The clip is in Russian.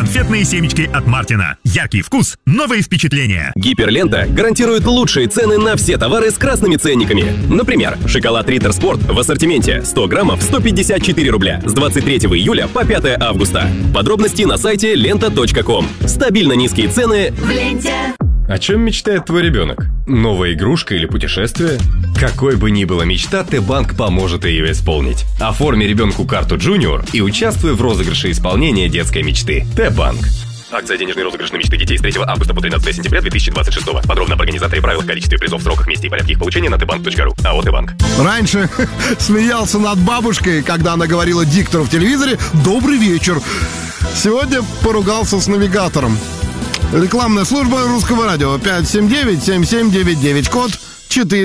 Конфетные семечки от Мартина. Яркий вкус, новые впечатления. Гиперлента гарантирует лучшие цены на все товары с красными ценниками. Например, шоколад Риттер Спорт в ассортименте 100 граммов 154 рубля с 23 июля по 5 августа. Подробности на сайте lenta.com. Стабильно низкие цены в ленте. О чем мечтает твой ребенок? Новая игрушка или путешествие? Какой бы ни была мечта, Т-банк поможет ее исполнить. Оформи ребенку карту Junior и участвуй в розыгрыше исполнения детской мечты. Т-банк. Акция «Денежный розыгрыш на мечты детей» с 3 августа по 13 сентября 2026. Подробно об организаторе, правилах, количестве призов, сроках, месте и порядке их получения на tbank.ru. АО «Т-банк». Раньше смеялся над бабушкой, когда она говорила диктору в телевизоре «Добрый вечер». Сегодня поругался с навигатором. Рекламная служба Русского радио 579-7799, код 4.